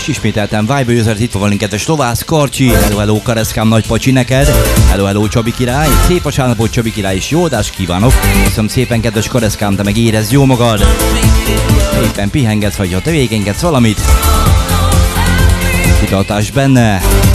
És ismételten Vibe User itt van velünk, kedves Lovász Karcsi. Hello, hello, Kareszkám, nagy pacsi neked. Hello, hello, Csabi király. Szép vasárnapot, Csabi király, és jó adást kívánok. Köszönöm szépen, kedves Kareszkám, te meg érezd jó magad. Éppen pihengetsz, vagy ha tevékenykedsz valamit. Kitartás benne.